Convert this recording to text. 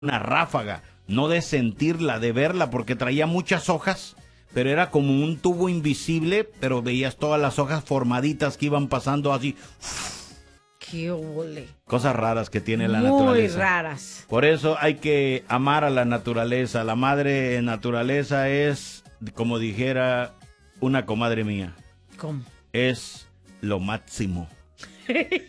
una ráfaga, no de sentirla, de verla, porque traía muchas hojas, pero era como un tubo invisible, pero veías todas las hojas formaditas que iban pasando así. ¡Qué ole! Cosas raras que tiene la Muy naturaleza. Muy raras. Por eso hay que amar a la naturaleza. La madre naturaleza es, como dijera una comadre mía, ¿Cómo? es lo máximo.